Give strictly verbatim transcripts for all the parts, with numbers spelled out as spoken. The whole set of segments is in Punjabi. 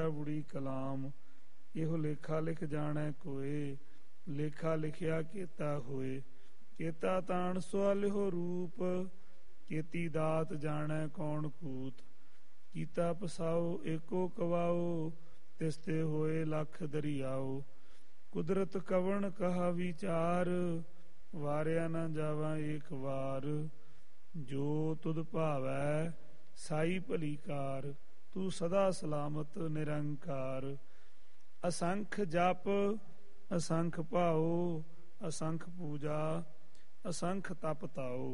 ਬੁੜੀ ਕਲਾਮ ਇਹੋ ਲੇਖਾ ਲਿਖ ਜਾਣੈ ਕੋਏ, ਲੇਖਾ ਲਿਖਿਆ ਕੀਤਾ ਹੋਏ। ਕੀਤਾ ਤਾਣ ਸੁਆਲਿਓ ਰੂਪ, ਕੀਤੀ ਦਾਤ ਜਾਣੈ ਕੌਣ ਕੂਤ। ਕੀਤਾ ਪਸਾਓ ਏਕੋ ਕਵਾਓ, ਤਿਸ ਤੇ ਹੋਏ ਲੱਖ ਦਰਿਆਓ। ਕੁਦਰਤ ਕਵਣ ਕਹਾ ਵਿਚਾਰ, ਵਾਰਿਆ ਨਾ ਜਾਵਾਂ ਏਕ ਵਾਰ। ਜੋ ਤੁਧ ਭਾਵੈ ਸਾਈ ਭਲੀ ਕਾਰ, ਤੂੰ ਸਦਾ ਸਲਾਮਤ ਨਿਰੰਕਾਰ। ਅਸੰਖ ਜਪ ਅਸੰਖ ਭਾਉ, ਅਸੰਖ ਪੂਜਾ ਅਸੰਖ ਤਪ ਤਾਉ।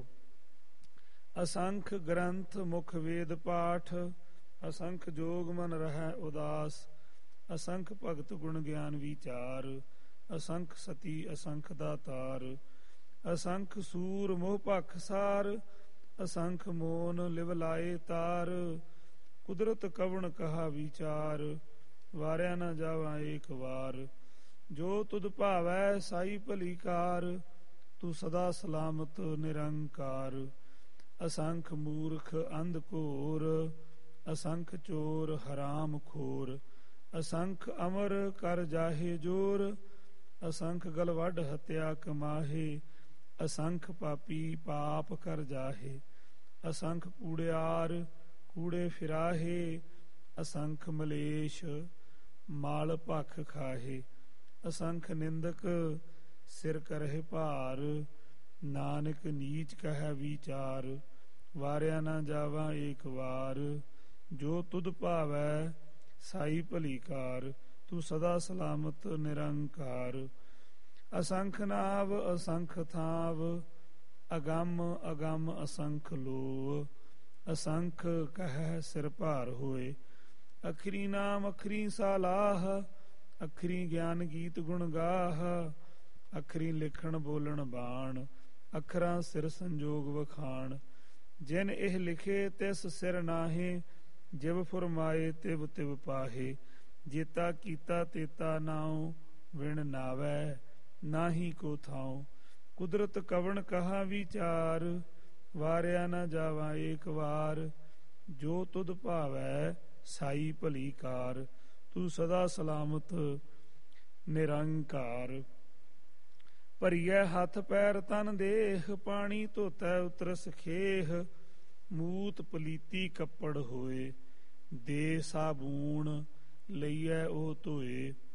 ਅਸੰਖ ਗ੍ਰੰਥ ਮੁਖ ਵੇਦ ਪਾਠ, ਅਸੰਖ ਜੋਗ ਮਨ ਰਹਿ ਉਦਾਸ। ਅਸੰਖ ਭਗਤ ਗੁਣ ਗਿਆਨ ਵਿਚਾਰ, ਅਸੰਖ ਸਤੀ ਅਸੰਖ ਦਾਤਾਰ। ਅਸੰਖ ਸੂਰ ਮੋਹ ਭਖ ਸਾਰ, ਅਸੰਖ ਮੋਨ ਲਿਵ ਲਾਏ ਤਾਰ। ਕੁਦਰਤ ਕਵਣ ਕਹਾ ਵਿਚਾਰ, ਵਾਰਿਆ ਨਾ ਜਾਵਾਂ ਏਕ ਵਾਰ। ਜੋ ਤੁਧ ਭਾਵੈ ਸਾਈ ਭਲੀ ਕਾਰ, ਤੂੰ ਸਦਾ ਸਲਾਮਤ ਨਿਰੰਕਾਰ। ਅਸੰਖ ਮੂਰਖ ਅੰਧ ਘੋਰ, ਅਸੰਖ ਚੋਰ ਹਰਾਮ ਖੋਰ। ਅਸੰਖ ਅਮਰ ਕਰ ਜਾਹੇ ਜੋਰ, ਅਸੰਖ ਗਲ ਵੱਢ ਹੱਤਿਆ ਕਮਾਹੇ। ਅਸੰਖ ਪਾਪੀ ਪਾਪ ਕਰ ਜਾਹੇ, ਅਸੰਖ ਕੂੜਿਆਰ ਕੂੜੇ ਫਿਰਾਹੇ। ਅਸੰਖ ਮਲੇਸ਼ ਮਾਲ ਭਖ ਖਾਹੇ, ਅਸੰਖ ਨਿੰਦਕ ਸਿਰ ਕਰਹਿ ਭਾਰ। ਨਾਨਕ ਨੀਚ ਕਹਿ ਵਿਚਾਰ, ਵਾਰਿਆ ਨਾ ਜਾਵਾਂ ਏਕ ਵਾਰ। ਜੋ ਤੁਧ ਭਾਵੈ ਸਾਈ ਭਲੀ ਕਾਰ, ਤੂੰ ਸਦਾ ਸਲਾਮਤ ਨਿਰੰਕਾਰ। ਅਸੰਖ ਨਾਵ ਅਸੰਖ ਥਾਵ, ਅਗੰਮ ਅਗੰਮ ਅਸੰਖ ਲੋ। ਅਸੰਖ ਕਹਿ ਸਿਰ ਭਾਰ ਹੋਏ, ਅਖਰੀ ਨਾਮ ਅਖਰੀ ਸਾਲਾਹ। ਅਖਰੀ ਗਿਆਨ ਗੀਤ ਗੁਣ ਗਾਹ, ਅਖਰੀ ਲਿਖਣ ਬੋਲਣ ਬਾਣ। ਅੱਖਰਾਂ ਸਿਰ ਸੰਜੋਗ ਵਖਾਣ, ਜਿਨ ਇਹ ਲਿਖੇ ਤਿਸ ਸਿਰ ਨਾਹੇ। ਜਿਵ ਫੁਰਮਾਏ ਤਿਵ ਤਿਵ ਪਾਹੇ, ਜੇਤਾ ਕੀਤਾ ਤੇਤਾ ਨਾਉ। ਵਿਣ ਨਾਵੈ ਨਾਹੀ ਕੋ ਥਾਉ, ਕੁਦਰਤ ਕਵਣ ਕਹਾ ਵਿਚਾਰ। ਵਾਰਿਆ ਨਾ ਜਾਵਾਂ ਏਕ ਵਾਰ। ਜੋ ਤੁਧ ਭਾਵੈ ਸਾਈ ਭਲੀ ਕਾਰ, ਤੂੰ ਸਦਾ ਸਲਾਮਤ ਨਿਰੰਕਾਰ। ਭਰੀਐ ਹੱਥ ਪੈਰ ਤਨ ਦੇਹ, ਪਾਣੀ ਧੋਤੈ ਉਤਰਸ ਖੇਹ। ਮੂਤ ਪਲੀਤੀ ਕੱਪੜ ਹੋਏ, ਦੇ ਸਾਬੂਣ ਲਈਐ ਉਹ ਧੋਏ।